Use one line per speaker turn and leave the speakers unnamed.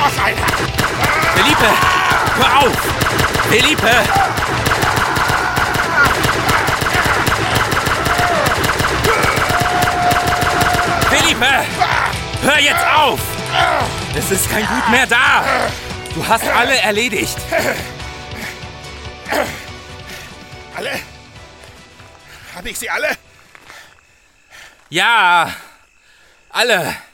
Felipe, hör auf! Felipe! Felipe! Hör jetzt auf! Es ist kein Gut mehr da! Du hast alle erledigt!
Alle? Habe ich sie alle?
Ja, alle!